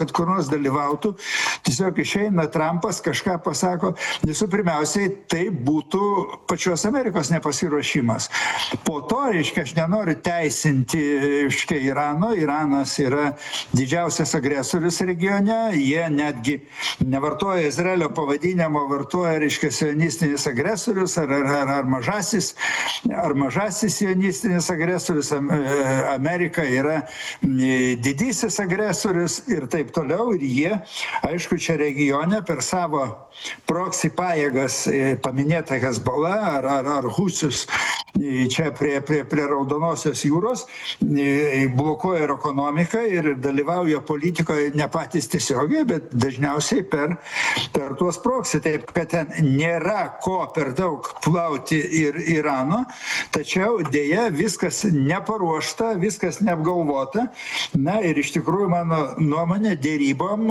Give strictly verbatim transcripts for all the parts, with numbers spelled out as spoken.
kad kur nors dalyvautų, tiesiog išeina Trumpas, kažką pasako. Visų pirmiausiai, tai būtų pačios Amerikos nepasiruošimas. Po to, reiškia, aš nenoriu teisinti, reiškia, Irano. Iranas yra didžiausias agresorius regione. Jie netgi nevartoja Izraelio pavadinimo, vartoja, reiškia, sionistinis agresorius ar, ar, ar, ar mažasis, ar mažasis sionistinis agresorius. Amerika yra didysis agresorius ir taip toliau. Ir jie, aišku, čia regione per savo proksi pajėgas, paminėta Hezbollah ar, ar, ar Husius, čia prie, prie, prie Raudonosios jūros, blokuoja ir ekonomiką ir dalyvauja politikoje ne patys tiesiogiai, bet dažniausiai per, per tuos proksi. Taip, kad ten nėra ko per daug plauti ir Irano, tačiau dėja viskas neparuošta, viskas neapgalvota. Na ir iš tikrųjų, mano nuomonė, dėrybom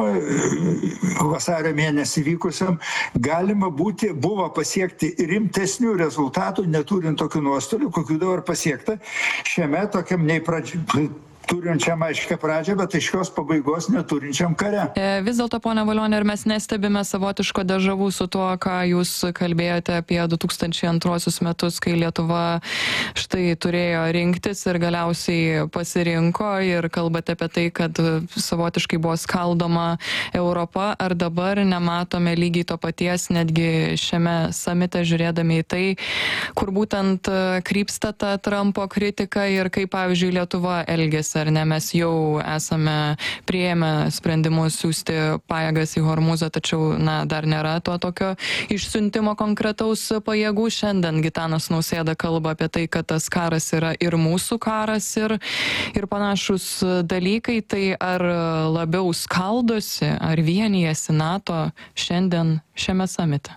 vasario mėnesį vykusiam galima būti, buvo pasiekti rimtesnių rezultatų, neturint tokių nuostolių, kokių dabar pasiekta šiame tokiam nei pradži... turinčiam aiškę pradžią, bet aiškios pabaigos neturinčiam kare. Vis dėlto, ponia Valioni, ar mes nestebime savotiško dežavų su tuo, ką jūs kalbėjote apie du tūkstančiai antruosius metus, kai Lietuva štai turėjo rinktis ir galiausiai pasirinko ir kalbate apie tai, kad savotiškai buvo skaldoma Europa, ar dabar nematome lygiai to paties netgi šiame samite, žiūrėdami į tai, kur būtent krypsta ta Trumpo kritika ir kaip, pavyzdžiui, Lietuva elgėsi? Ar ne, mes jau esame priėmę sprendimus siūsti pajėgas į Hormuzą, tačiau na, dar nėra to tokio išsiuntimo konkretaus pajėgų. Šiandien Gitanas Nausėda kalba apie tai, kad tas karas yra ir mūsų karas ir, ir panašus dalykai. Tai ar labiau skaldosi, ar vienijasi NATO šiandien šiame samite?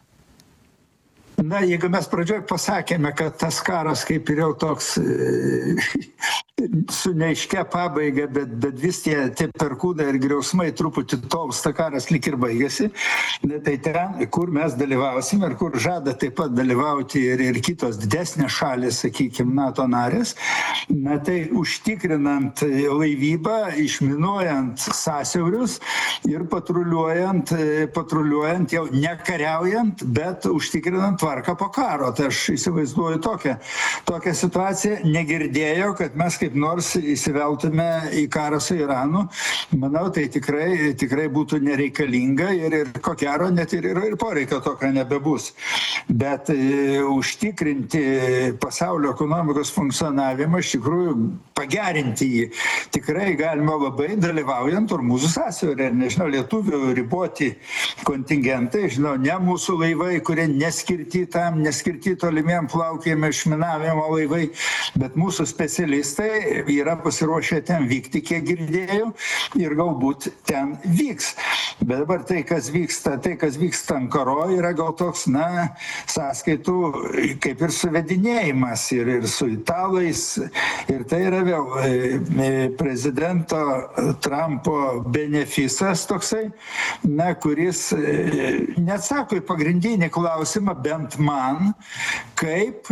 Na, jeigu mes pradžioj pasakėme, kad tas karas kaip ir jau toks e, su neaiškia pabaiga, bet, bet vis tie, tie perkūnai ir griausmai truputį tolsta, karas lik ir baigėsi, tai ten, kur mes dalyvausim ir kur žada taip pat dalyvauti ir, ir kitos didesnės šalis, sakykime, NATO narės, na, tai užtikrinant laivybą, išminuojant sąsiaurius ir patruliuojant, patruliuojant jau nekariaujant, bet užtikrinant tvarką po karo. Tai aš įsivaizduoju tokią, tokią situaciją. Negirdėjau, kad mes kaip nors įsiveltume į karą su Iranu. Manau, tai tikrai, tikrai būtų nereikalinga ir, ir ko gero net ir, ir, ir poreikio tokio nebebus. Bet e, užtikrinti pasaulio ekonomikos funkcionavimą, iš tikrųjų pagerinti jį, tikrai galima labai dalyvaujant Ormuzų sąsiauryje. Ir nežinau, lietuvių riboti kontingentai, žinau, ne mūsų laivai, kurie neskirti tam, neskirti tolimiem plaukėjimo išminavimo laivai, bet mūsų specialistai yra pasiruošę ten vykti, kiek girdėjau, ir galbūt ten vyks. Bet dabar tai, kas vyksta, tai, kas vyksta Ankaro, yra gal toks, na, sąskaitų kaip ir suvedinėjimas ir, ir su italais. Ir tai yra vėl e, prezidento Trumpo benefisas toksai, na, kuris e, neatsako į pagrindinį klausimą, bent man, kaip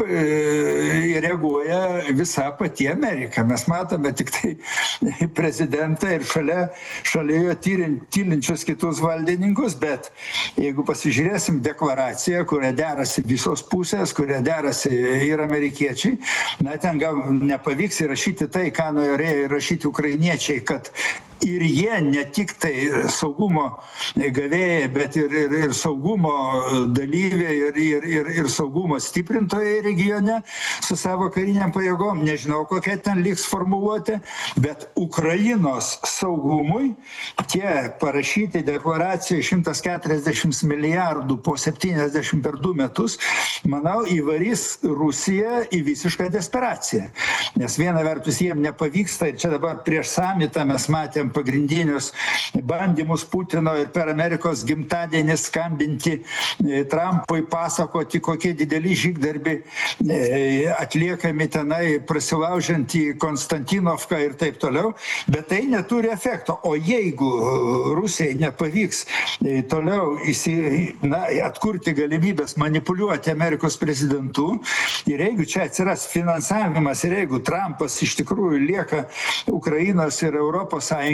e, reaguoja visa pati Amerika. Mes matome tik tai prezidentą ir šalia, šalia jo tylinčius kitus valdininkus, bet jeigu pasižiūrėsim deklaraciją, kurią derasi visos pusės, kurią derasi ir amerikiečiai, na, ten gal nepavyks įrašyti tai, ką norėjo įrašyti ukrainiečiai, kad ir jie ne tik tai saugumo gavėjai, bet ir, ir, ir saugumo dalyviai ir, ir, ir, ir saugumo stiprintojai regione su savo kariniam pajėgom. Nežinau, kokia ten liks formuluotė, bet Ukrainos saugumui tie parašyti deklaracijai šimtas keturiasdešimt milijardų po septyniasdešimt per du metus, manau, įvarys Rusiją į visišką desperaciją. Nes viena vertus jiem nepavyksta, ir čia dabar prieš samitą mes matėm pagrindinius bandymus Putino ir per Amerikos gimtadienį skambinti Trumpui, pasakoti, kokie dideli žygdarbiai atliekami tenai, prasilaužiant į Konstantinovką ir taip toliau, bet tai neturi efekto. O jeigu Rusijai nepavyks toliau įsi, na, atkurti galimybės manipuliuoti Amerikos prezidentu, ir jeigu čia atsiras finansavimas, ir jeigu Trumpas iš tikrųjų lieka Ukrainos ir Europos Sąjungos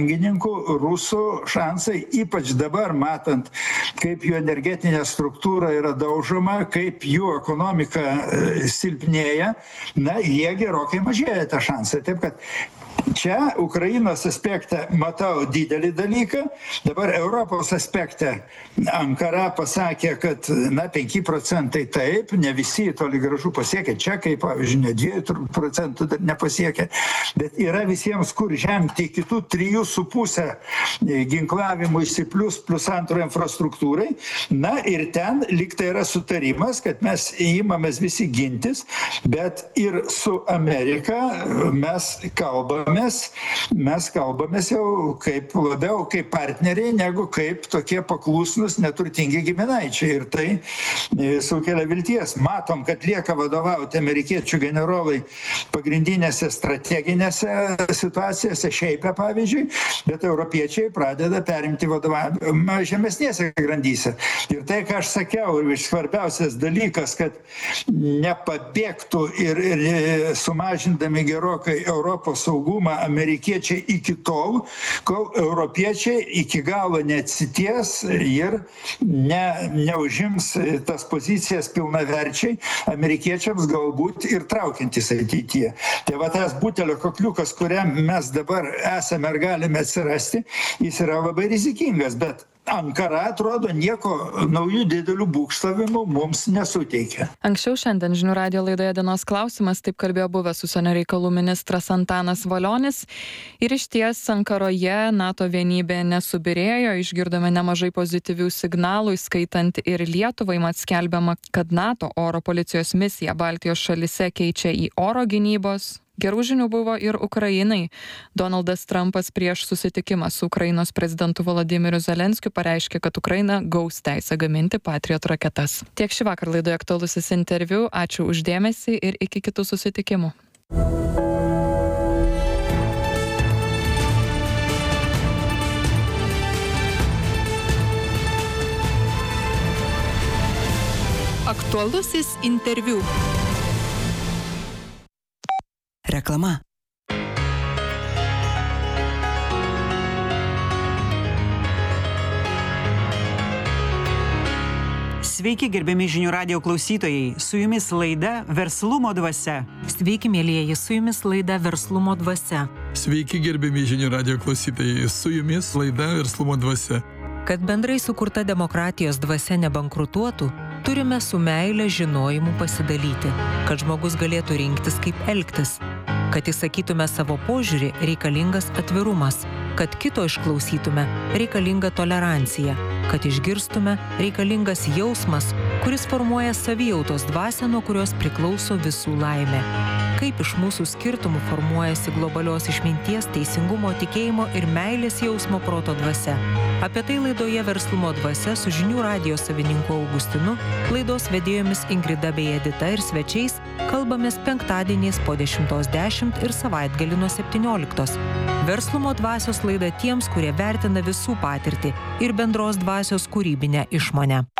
sąjungininkų, rusų šansai, ypač dabar matant, kaip jų energetinė struktūra yra daužoma, kaip jų ekonomika silpnėja, na, jie gerokai mažėja tą šansą. Taip kad čia Ukrainos aspekte matau didelį dalyką. Dabar Europos aspekte Ankara pasakė, kad na, penki procentai taip, ne visi toli gražu pasiekė. Čekai, pavyzdžiui, ne dviejų procentų dar nepasiekė. Bet yra visiems kur žengti kitų trijų su pusę ginklavimuisi plus, plus antro infrastruktūrai. Na ir ten lyg tai yra sutarimas, kad mes įimamės visi gintis, bet ir su Amerika mes kalbame. Mes, mes kalbamės jau kaip labiau kaip partneriai, negu kaip tokie paklusnus neturtingi giminaičiai. Ir tai sukelia vilties. Matom, kad lieka vadovauti amerikiečių generolai pagrindinėse strateginėse situacijose, šeipe pavyzdžiui, bet europiečiai pradeda perimti vadovavimą žemesnėse grandyse. Ir tai, ką aš sakiau, ir svarbiausias dalykas, kad nepabėgtų ir, ir sumažindami gerokai Europos saugumą amerikiečiai iki tol, kol europiečiai iki galo neatsities ir ne, neužims tas pozicijas pilnaverčiai, amerikiečiams galbūt ir traukiantis ateityje. Tai va tas butelio kakliukas, kuriam mes dabar esame ir galime atsirasti, jis yra labai rizikingas, bet Ankara, atrodo, nieko naujų didelių būgštavimų mums nesuteikia. Anksčiau šiandien Žinių radijo laidoje Dienos klausimas taip kalbėjo buvęs užsienio reikalų ministras Antanas Valionis. Ir išties Ankaroje NATO vienybė nesubyrėjo, išgirdome nemažai pozityvių signalų, įskaitant ir Lietuvai, mat skelbiama, kad NATO oro policijos misiją Baltijos šalyse keičia į oro gynybos. Gerų žinių buvo ir Ukrainai. Donaldas Trumpas prieš susitikimą su Ukrainos prezidentu Volodymyru Zelenskiu pareiškė, kad Ukraina gaus teisę gaminti Patriot raketas. Tiek šį vakar laidoje aktualusis interviu. Ačiū už dėmesį ir iki kitų susitikimų. Aktualusis interviu. Reklama. Sveiki, gerbiami Žinių radijo klausytojai. Su jumis laida Verslumo dvasia. Sveiki, mielieji, su jumis laida Verslumo dvasia. Sveiki, gerbiami Žinių radijo klausytojai. Su jumis laida Verslumo dvasia. Kad bendrai sukurta demokratijos dvasia nebankrutuotų, turime su meile žinojimu pasidalyti, kad žmogus galėtų rinktis, kaip elgtis. Kad įsakytume savo požiūrį, reikalingas atvirumas. Kad kito išklausytume, reikalinga tolerancija. Kad išgirstume, reikalingas jausmas, kuris formuoja savijautos dvasią, nuo kurios priklauso visų laimė. Kaip iš mūsų skirtumų formuojasi globalios išminties, teisingumo, tikėjimo ir meilės jausmo proto dvasia. Apie tai laidoje Verslumo dvasia su Žinių radijo savininku Augustinu, laidos vedėjomis Ingrida bei Edita ir svečiais kalbamės penktadieniais po dešimtos dešimt ir savaitgalį nuo septynioliktos. Verslumo dvasios laida tiems, kurie vertina visų patirtį ir bendros dvasios kūrybinę išmonę.